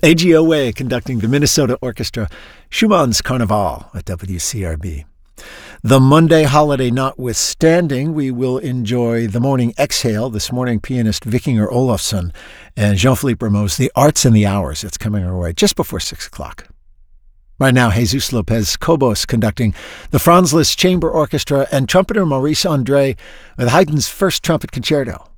AGOA conducting the Minnesota Orchestra, Schumann's Carnival at WCRB. The Monday holiday notwithstanding, we will enjoy The Morning Exhale, this morning pianist Vikinger Olofsson and Jean-Philippe Rameau's The Arts and the Hours. It's coming our way just before 6 o'clock. Right now, Jesus Lopez Cobos conducting the Franz Liszt Chamber Orchestra and trumpeter Maurice André with Haydn's First Trumpet Concerto.